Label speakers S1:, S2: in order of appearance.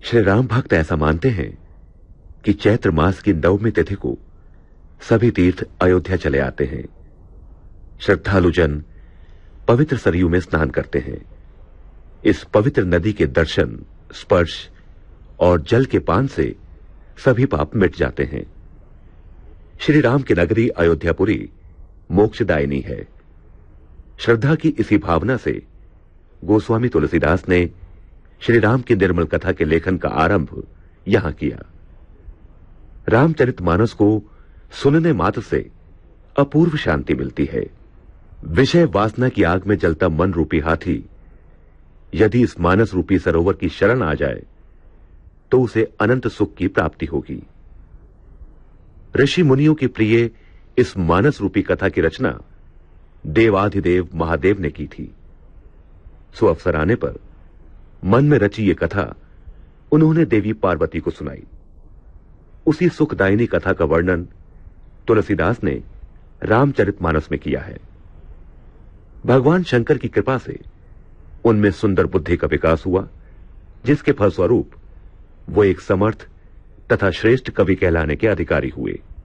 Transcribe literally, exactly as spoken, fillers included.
S1: श्री राम भक्त ऐसा मानते हैं कि चैत्र मास की नवमी तिथि को सभी तीर्थ अयोध्या चले आते हैं। श्रद्धालु जन पवित्र सरयू में स्नान करते हैं। इस पवित्र नदी के दर्शन, स्पर्श और जल के पान से सभी पाप मिट जाते हैं। श्री राम की नगरी अयोध्यापुरी मोक्षदायिनी है। श्रद्धा की इसी भावना से गोस्वामी तुलसीदास ने श्री राम की निर्मल कथा के लेखन का आरंभ यहां किया। रामचरितमानस को सुनने मात्र से अपूर्व शांति मिलती है। विषय वासना की आग में जलता मन रूपी हाथी यदि इस मानस रूपी सरोवर की शरण आ जाए तो उसे अनंत सुख की प्राप्ति होगी। ऋषि मुनियों की प्रिय इस मानस रूपी कथा की रचना देवाधिदेव महादेव ने की थी। सो अवसर आने पर मन में रची ये कथा उन्होंने देवी पार्वती को सुनाई। उसी सुखदायिनी कथा का वर्णन तुलसीदास ने रामचरितमानस में किया है। भगवान शंकर की कृपा से उनमें सुंदर बुद्धि का विकास हुआ, जिसके फलस्वरूप वो एक समर्थ तथा श्रेष्ठ कवि कहलाने के अधिकारी हुए।